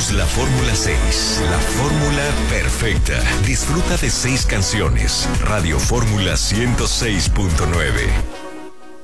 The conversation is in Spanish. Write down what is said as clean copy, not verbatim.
Somos la Fórmula 6, la fórmula perfecta. Disfruta de 6 canciones. Radio Fórmula 106.9.